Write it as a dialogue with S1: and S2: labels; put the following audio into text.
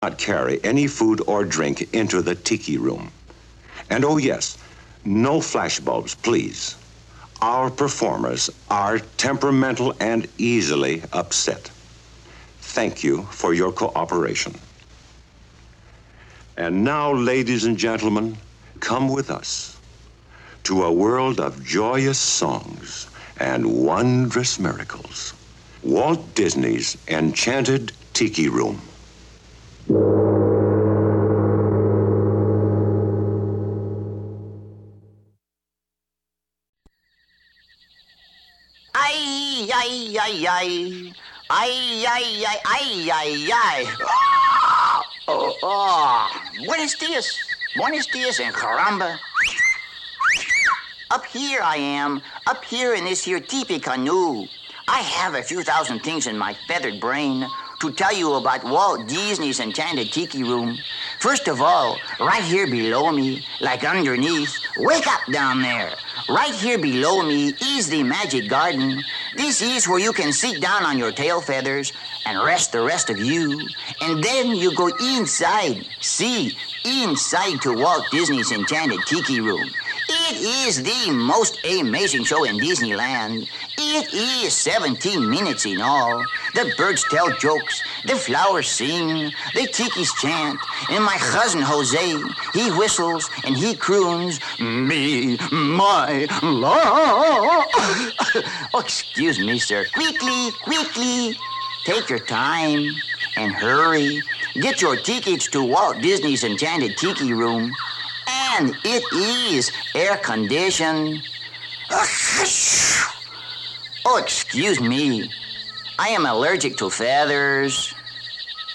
S1: not carry any food or drink into the tiki room. And oh yes, no flashbulbs, please. Our performers are temperamental and easily upset. Thank you for your cooperation. And now, ladies and gentlemen, come with us to a world of joyous songs and wondrous miracles. Walt Disney's Enchanted Tiki Room.
S2: Ay, ay, ay, ay. Ay, ay, ay, ay, ay, ay. Buenos dias. Buenos dias and caramba. Up here I am. Up here in this here teepee canoe. I have a few thousand things in my feathered brain to tell you about Walt Disney's Enchanted Tiki Room. First of all, right here below me, like underneath, wake up down there. Right here below me is the Magic Garden. This is where you can sit down on your tail feathers and rest the rest of you. And then you go inside. See, inside to Walt Disney's Enchanted Tiki Room. It is the most amazing show in Disneyland. It is 17 minutes in all. The birds tell jokes, the flowers sing, the tikis chant, and my cousin Jose, he whistles and he croons, me, my, love. Oh, excuse me, sir. Quickly, quickly, take your time and hurry. Get your tickets to Walt Disney's Enchanted Tiki Room. And it is air-conditioned. Oh, excuse me. I am allergic to feathers.